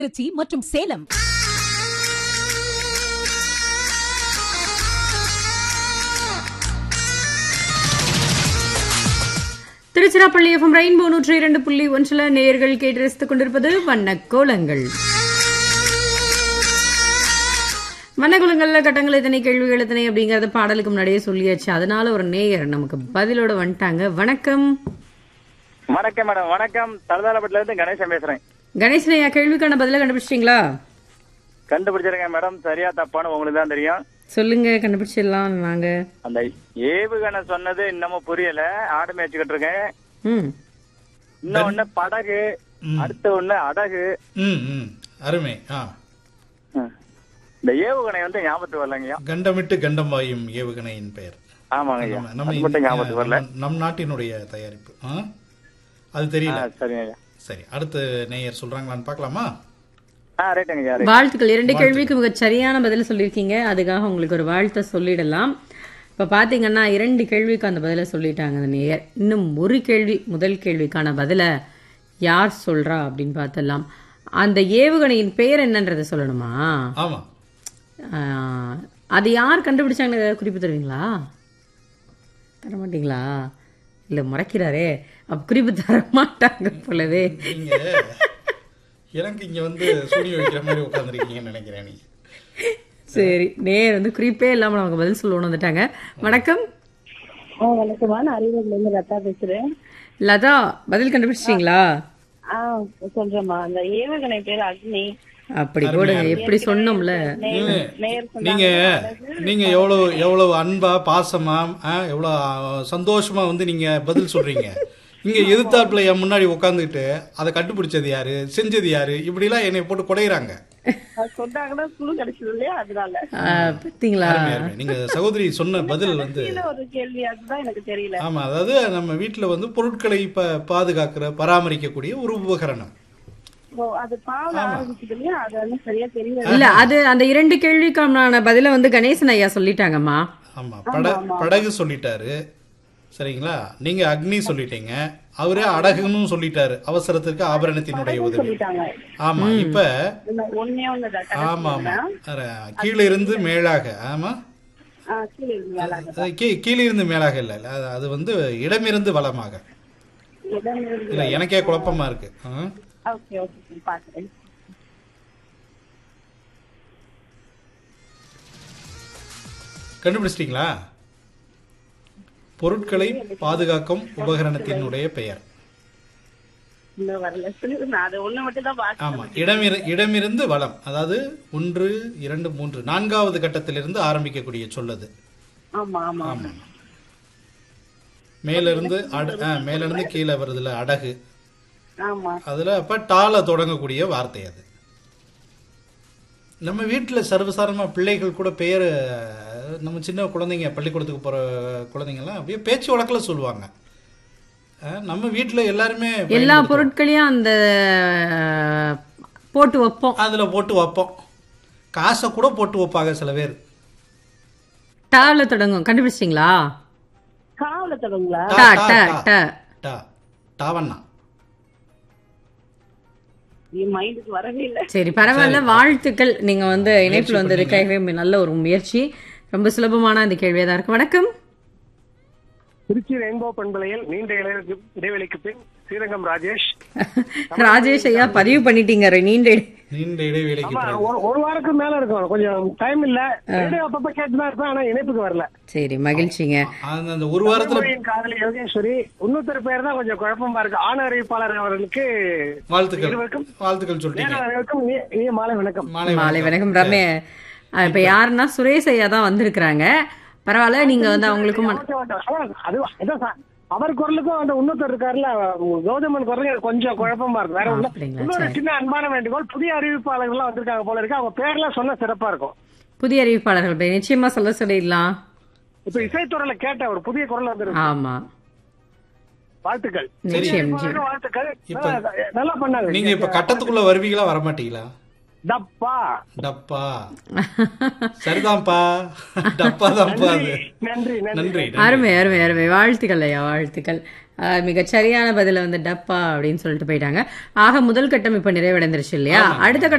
திருச்சி மற்றும் Salem. Tiruchirappalli FM rainbow 102.1 நேயர்கள் கேட்டு ரசித்துக் கொண்டிருப்பது வண்ணக்கோலங்கள். வண்ணக்கோலங்கள்ல கட்டங்கள் எத்தனை, கேள்விகள் எத்தனை அப்படிங்கறத பாடலுக்கு முன்னாடியே சொல்லியாச்சு. அதனால ஒரு நேயர் நமக்கு பதிலோட வந்துட்டாங்க. வணக்கம். வணக்கம் மேடம். வணக்கம். தலதாலப்பட்டில இருந்து கணேசன் பேசுறேன். கணேசன் ஐயா, கேள்விக்கான பதில கண்டுபிடிச்சிட்டீங்களா? கண்டுபிடிச்சிருக்கேன் மேடம். சரியா தப்பான்னு உங்களுக்கு தான் தெரியும். சொல்லுங்க, கண்டுபிடிச்சிடலாம். நாங்க அந்த ஏவுகணை சொன்னது இன்னமும் புரியல. ஆடு மேய்ச்சிக்கிட்டு இருக்கேன். இன்னொன்னு படகு, அடுத்த ஒண்ணு அடகு. அருமை. இந்த ஏவுகணை வந்து ஞாபகத்துக்கு வரலங்கய்யா. கண்டமிட்டு கண்டம் பாயும் ஏவுகணையின் பெயர். ஆமாங்க ஐயா. நம்ம மட்டும் ஞாபகத்துக்கு வரல. நம் நாட்டினுடைய தயாரிப்பு. அது தெரியல. சரிங்க ஐயா. சரி, அடுத்த நேயர் சொல்றாங்களான்னு பாக்கலாமா? ரைட்டுங்க ஐயா. வாழ்த்துக்கள். 2 கேள்விக்கு மிக சரியான பதில சொல்லியிருக்கீங்க. அதுக்காக உங்களுக்கு ஒரு வாழ்த்தை சொல்லிடலாம். இப்ப பாத்தீங்கன்னா 2 கேள்விக்கு அந்த பதில சொல்லிட்டாங்க அந்த நேயர். இன்னும் ஒரு கேள்வி, முதல் கேள்விக்கான பதில யார் சொல்றா அப்படின்னு பார்த்தலாம். அந்த ஏவுகணையின் பெயர் என்னன்றதை சொல்லணுமா? ஆமா. அது யார் கண்டுபிடிச்சாங்கன்னு குறிப்பு தருவீங்களா? தர மாட்டீங்களா? இல்ல மறைக்கிறாரே, அப்ப குறிப்பு தர மாட்டாங்க போலவே. நீங்க எனக்கு இங்க வந்து சூனிய வைக்கிற மாதிரி உட்கார்ந்துருக்கீங்கன்னு நினைக்கிறேன். நீ சரி, நேர் வந்து குறிப்பே இல்லாம நமக்கு பதில் சொல்லணும்னு வந்துட்டாங்க. வணக்கம். வணக்கம்மா, நான் அரியலூர்ல இருந்து லதா பேசுறேன். லதா, பதில் கண்டுபிடிச்சிட்டீங்களா? சொல்றேம்மா. அந்த ஏவுகணை பேர் அக்னி. அப்படி கூட எப்படி சொன்னோம்ல. நீங்க நீங்க எவ்வளவு அன்பா, பாசமா, எவ்வளவு சந்தோஷமா வந்து நீங்க பதில் சொல்றீங்க. இங்க எதிர்த்தாப்புல என் முன்னாடி உட்காந்துக்கிட்டு அதை கண்டுபிடிச்சது யாரு, செஞ்சது யாரு, இப்படி எல்லாம் என்னை போட்டு குடையிறாங்க. சொன்னாங்கன்னா குழு கிடைச்சது இல்லையா, அதனால. பாத்தீங்களா? நீங்க சகோதரி சொன்ன பதில் வந்து ஒரு கேள்வி, அதுதான் எனக்கு தெரியல. ஆமா, அதாவது நம்ம வீட்டுல வந்து பொருட்களை பாதுகாக்கிற, பராமரிக்கக்கூடிய ஒரு உபகரணம். அது பாவல ஆரம்பிச்சது இல்லையா, அது வந்து சரியா தெரியல. இல்ல, அது அந்த 2 கேள்விக்கான பதில வந்து கணேசன் ஐயா சொல்லிட்டாங்கம்மா. ஆமா, படகு சொல்லிட்டாரு. சரிங்களா? நீங்க அக்னி சொல்லிட்டீங்க. அவரே அடகுன்னு சொல்லிட்டாரு, அவசரத்திற்கு ஆபரணத்தினுடைய உதவி. ஆமா. இப்ப ஆமா ஆமா, கீழே இருந்து மேலாக. ஆமா, கீழே இருந்து மேலாக இல்ல, அது வந்து இடமிருந்து வலமாக. இல்ல, எனக்கே குழப்பமா இருக்கு. கண்டுபிடிச்சிட்டீங்களா? பொருட்களை பாதுகாக்கும் உபகரணத்தினுடைய பெயர். ஆமா, இடமிருந்து வலம். அதாவது 1, 2, 3 4வது கட்டத்திலிருந்து ஆரம்பிக்கக்கூடிய சொல்லது. மேலிருந்து கீழே வருதுல அடகு. அதுல அப்ப டால தொடங்கக்கூடிய வார்த்தை அது. நம்ம வீட்டுல சர்வசாதாரணமா பிள்ளைகள் கூட பெயர், நம்ம சின்ன குழந்தைங்க, பள்ளிக்கூடத்துக்கு போற குழந்தைங்க எல்லாம் அப்படியே பேச்சு வழக்கில் சொல்லுவாங்க. நம்ம வீட்டுல எல்லாருமே எல்லா பொருட்களையும் அந்த போட்டு வைப்போம், அதுல போட்டு வைப்போம். காசை கூட போட்டு வைப்பாங்க சில பேர். டால தொடங்கும். கண்டுபிடிச்சிட்டீங்களா? காவல தொடங்குங்களா? டாவண்ணா. வரவே இல்ல. சரி, பரவாயில்ல. வாழ்த்துக்கள். நீங்க வந்து இணைப்புல வந்ததுக்காகவே நல்ல ஒரு முயற்சி. ரொம்ப சுலபமான அந்த கேள்வியா தான் இருக்கு. வணக்கம். திருச்சி ரெயின்போ பண்பலையில் நீண்ட இடைவெளிக்கு பின் ஸ்ரீரங்கம் ராஜேஷ். ராஜேஷ் ஐயா, பதிவு பண்ணிட்டீங்க. நீண்ட இடைவெளிக்கு ஒரு வாரத்துக்கு மேல இருக்கும், கொஞ்சம் டைம் இல்ல. அப்பப்ப கேட்டுதான் இருப்பேன், ஆனா இணைப்புக்கு வரல. சரி, மகிழ்ச்சிங்க. அந்த ஒரு வாரத்துல காதலி யோகேஸ்வரி, இன்னொருத்தர் பேர் தான் கொஞ்சம் குழப்பமா இருக்கு. ஆண் அறிவிப்பாளர் அவர்களுக்கு வாழ்த்துக்கள் சொல்லிட்டீங்க. மாலை வணக்கம். மாலை வணக்கம். ரமே, இப்ப யாருன்னா சுரேஷ் ஐயா தான் வந்திருக்கிறாங்க. பரவாயில்ல, நீங்க வந்து அவங்களுக்கும் அவர் குரலுக்கும் அந்த இன்னொருத்தர் இருக்காருல்ல கௌதமன் குரலுக்கு கொஞ்சம் குழப்பமா இருக்கு. வேற இன்னொரு சின்ன அன்பான வேண்டுகோள், புதிய அறிவிப்பாளர்கள் எல்லாம் வந்திருக்காங்க போல இருக்கு. அவங்க பேர்லாம் சொன்னா சிறப்பா இருக்கும். புதிய அறிவிப்பாளர்கள் நிச்சயமா சொல்லிடலாம். இப்ப இசைத்துறையில கேட்ட ஒரு புதிய குரல் வந்துருக்கு. ஆமா, வாழ்த்துக்கள். நிச்சயம். வாழ்த்துக்கள். நல்லா பண்ணாங்க. நீங்க இப்ப கட்டத்துக்குள்ள வருவீங்களா, வரமாட்டீங்களா? டப்பா. டப்பா. சரிதான்ப்பா, டப்பா தான்ப்பா அது. நன்றி நன்றி. அருமை அருமை அருமை, வாழ்த்துக்கள் ஐயா, வாழ்த்துக்கள். மிகச் சரியான பதில வந்து டப்பா அப்படின்னு சொல்லிட்டு போயிட்டாங்க. ஆக முதல் கட்டம் இப்ப நிறைவடைந்துருச்சு இல்லையா? அடுத்த கட்டம்